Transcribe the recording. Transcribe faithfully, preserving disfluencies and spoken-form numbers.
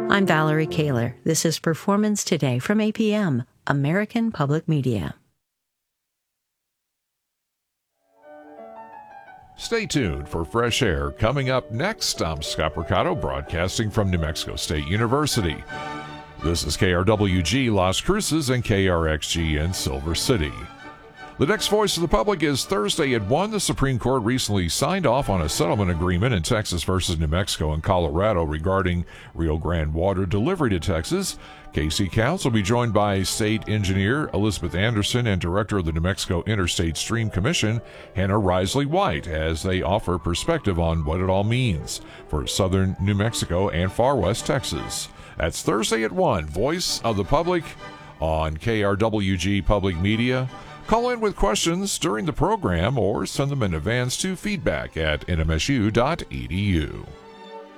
I'm Valerie Kaler. This is Performance Today from A P M, American Public Media. Stay tuned for Fresh Air coming up next. I'm Scott Mercado, broadcasting from New Mexico State University. This is K R W G Las Cruces and K R X G in Silver City. The next Voice of the Public is Thursday at one. The Supreme Court recently signed off on a settlement agreement in Texas versus New Mexico and Colorado regarding Rio Grande water delivery to Texas. K C Council will be joined by State Engineer Elizabeth Anderson and Director of the New Mexico Interstate Stream Commission, Hannah Risley White, as they offer perspective on what it all means for southern New Mexico and far west Texas. That's Thursday at one. Voice of the Public on K R W G Public Media. Call in with questions during the program or send them in advance to feedback at N M S U dot E D U.